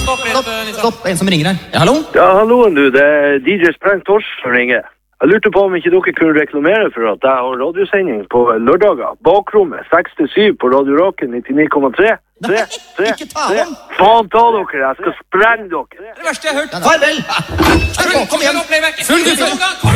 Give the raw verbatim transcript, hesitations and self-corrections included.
stopp, stopp, stopp, en som ringer her. Ja, hallo? Ja, hallo du, det er D J Spreng Tors som ringer. Jeg lurte på om ikke dere kunne reklamere for at jeg har radiosending på lørdager. Bakrommet, seks til syv på Radio Rocken, nittini komma tre. Nei, ikke ta om! Faen ta dere, jeg skal sprenge dere. Det verste jeg har hørt. Farvel! Kom igjen! Full gutt!